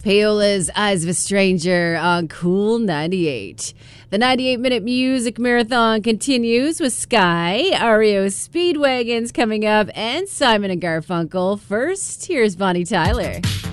Paola's Eyes of a Stranger on Cool 98. The 98-minute music marathon continues with Sky, REO Speedwagon's coming up, and Simon and Garfunkel. First, here's Bonnie Tyler.